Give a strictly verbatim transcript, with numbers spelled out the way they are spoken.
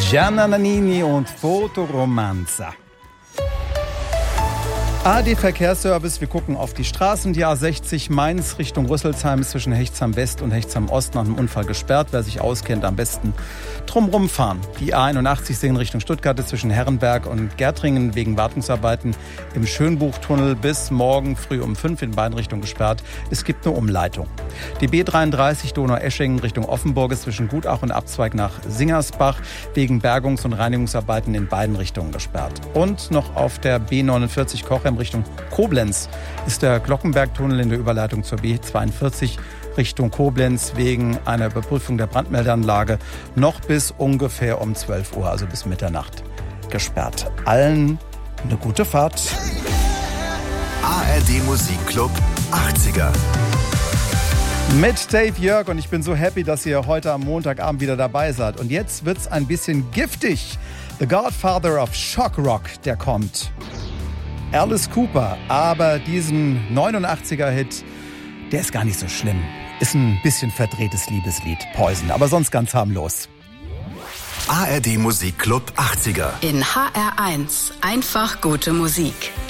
Gianna Nannini und Fotoromanza. A D Verkehrsservice, wir gucken auf die Straßen. Die A sechzig Mainz Richtung Rüsselsheim ist zwischen Hechtsheim West und Hechtsheim Ost nach einem Unfall gesperrt. Wer sich auskennt, am besten drumrum fahren. Die A einundachtzig in Richtung Stuttgart ist zwischen Herrenberg und Gärtringen wegen Wartungsarbeiten im Schönbuchtunnel bis morgen früh um fünf in beiden Richtungen gesperrt. Es gibt eine Umleitung. Die B dreiunddreißig Donau-Eschingen Richtung Offenburg ist zwischen Gutach und Abzweig nach Singersbach wegen Bergungs- und Reinigungsarbeiten in beiden Richtungen gesperrt. Und noch auf der B neunundvierzig Kochem Richtung Koblenz ist der Glockenbergtunnel in der Überleitung zur B zweiundvierzig Richtung Koblenz wegen einer Überprüfung der Brandmeldeanlage noch bis ungefähr um zwölf Uhr, also bis Mitternacht, gesperrt. Allen eine gute Fahrt. A R D Musikclub achtziger. Mit Dave Jörg und ich bin so happy, dass ihr heute am Montagabend wieder dabei seid. Und jetzt wird's ein bisschen giftig. The Godfather of Shock Rock, der kommt. Alice Cooper, aber diesen neunundachtziger-Hit, der ist gar nicht so schlimm. Ist ein bisschen verdrehtes Liebeslied, Poison, aber sonst ganz harmlos. A R D Musikclub achtziger. In H R eins einfach gute Musik.